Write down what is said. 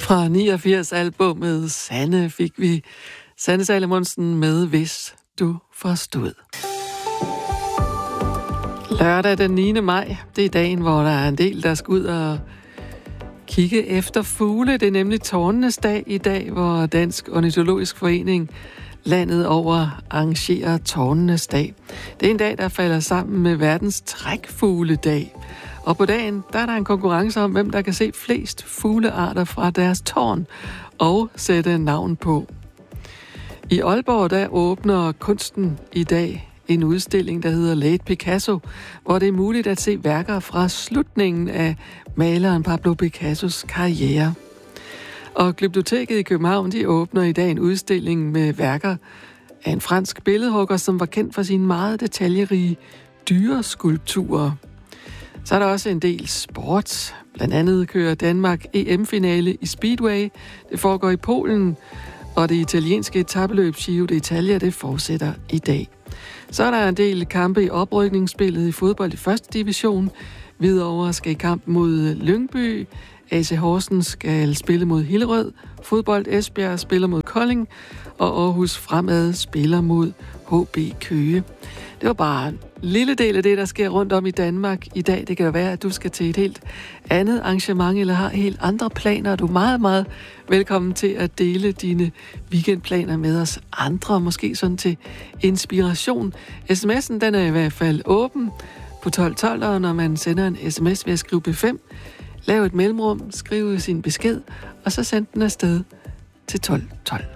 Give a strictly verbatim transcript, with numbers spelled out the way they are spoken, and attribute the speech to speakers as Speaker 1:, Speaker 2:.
Speaker 1: Fra niogfirs-albummet Sanne fik vi Sanne Salomonsen med Hvis du forstod. Lørdag den niende maj, det er dagen, hvor der er en del, der skal ud og kigge efter fugle. Det er nemlig tårnenes dag i dag, hvor Dansk Ornitologisk Forening landet over arrangerer tårnenes dag. Det er en dag, der falder sammen med verdens trækfugledag. Og på dagen, der er der en konkurrence om, hvem der kan se flest fuglearter fra deres tårn og sætte navn på. I Aalborg, der åbner kunsten i dag en udstilling, der hedder Late Picasso, hvor det er muligt at se værker fra slutningen af maleren Pablo Picassos karriere. Og Glyptoteket i København, de åbner i dag en udstilling med værker af en fransk billedhugger, som var kendt for sine meget detaljerige dyreskulpturer. Så er der også en del sport. Blandt andet kører Danmark E M-finale i Speedway. Det foregår i Polen, og det italienske etapeløb Giro d'Italia, det fortsætter i dag. Så er der en del kampe i oprykningsspillet i fodbold i første division. Hvidovre skal i kamp mod Lyngby. A C Horsens skal spille mod Hillerød. Fodbold Esbjerg spiller mod Kolding. Og Aarhus Fremad spiller mod H B Køge. Det var bare en lille del af det, der sker rundt om i Danmark i dag. Det kan være, at du skal til et helt andet arrangement, eller har helt andre planer. Du er meget, meget velkommen til at dele dine weekendplaner med os andre. Måske sådan til inspiration. sms'en, den er i hvert fald åben på tolv tolv, og når man sender en sms ved at skrive B fem, lav et mellemrum, skriv sin besked, og så send den afsted til tolv tolv.